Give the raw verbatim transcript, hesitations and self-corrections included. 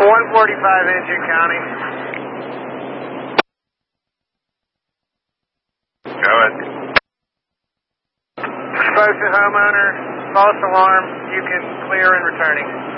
one forty-five Engine County. Go ahead. Exposed to homeowner, false alarm, you can clear and returning.